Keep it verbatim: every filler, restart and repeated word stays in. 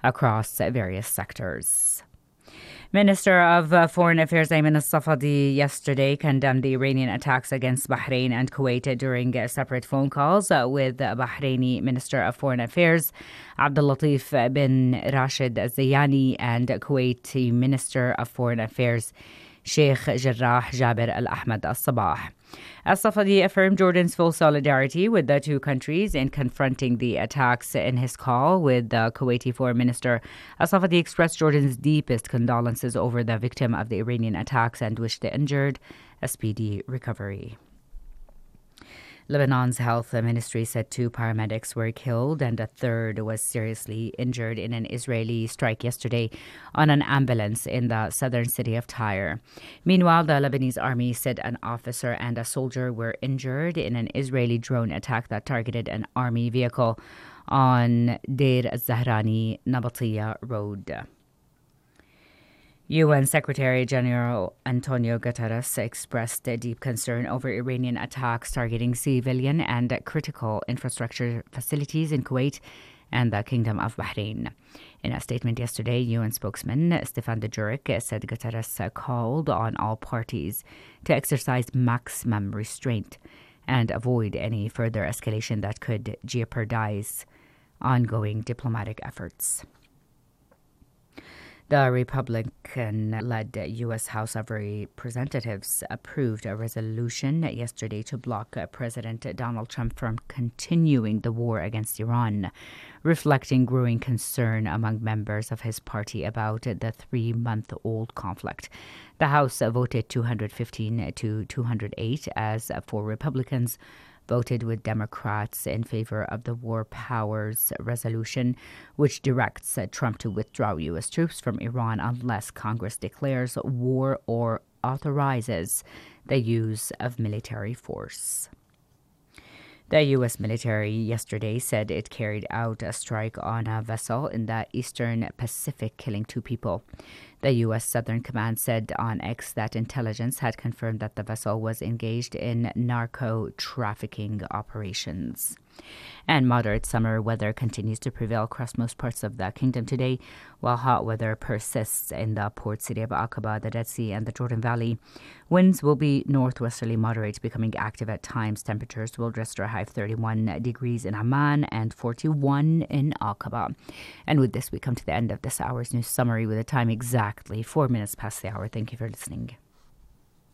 across various sectors. Minister of uh, Foreign Affairs Ayman al-Safadi yesterday condemned the Iranian attacks against Bahrain and Kuwait during uh, separate phone calls uh, with uh, Bahraini Minister of Foreign Affairs Abdul Latif bin Rashid Zayani and Kuwaiti Minister of Foreign Affairs Sheikh Jarrah Jaber Al-Ahmad Al-Sabah. Al-Safadi affirmed Jordan's full solidarity with the two countries in confronting the attacks. In his call with the Kuwaiti Foreign Minister, Al-Safadi expressed Jordan's deepest condolences over the victim of the Iranian attacks and wished the injured a speedy recovery. Lebanon's health ministry said two paramedics were killed and a third was seriously injured in an Israeli strike yesterday on an ambulance in the southern city of Tyre. Meanwhile, the Lebanese army said an officer and a soldier were injured in an Israeli drone attack that targeted an army vehicle on Deir al-Zahrani Nabatiya Road. U N Secretary General Antonio Guterres expressed deep concern over Iranian attacks targeting civilian and critical infrastructure facilities in Kuwait and the Kingdom of Bahrain. In a statement yesterday, U N spokesman Stefan Dujarric said Guterres called on all parties to exercise maximum restraint and avoid any further escalation that could jeopardize ongoing diplomatic efforts. The Republican-led U S House of Representatives approved a resolution yesterday to block President Donald Trump from continuing the war against Iran, reflecting growing concern among members of his party about the three-month-old conflict. The House voted two hundred fifteen to two hundred eight as four Republicans voted with Democrats in favor of the War Powers Resolution, which directs Trump to withdraw U S troops from Iran unless Congress declares war or authorizes the use of military force. The U S military yesterday said it carried out a strike on a vessel in the Eastern Pacific, killing two people. The U S Southern Command said on X that intelligence had confirmed that the vessel was engaged in narco-trafficking operations. And moderate summer weather continues to prevail across most parts of the kingdom today, while hot weather persists in the port city of Aqaba, the Dead Sea, and the Jordan Valley. Winds will be northwesterly moderate, becoming active at times. Temperatures will register a high of thirty-one degrees in Amman and forty-one in Aqaba. And with this, we come to the end of this hour's news summary with a time exactly four minutes past the hour. Thank you for listening.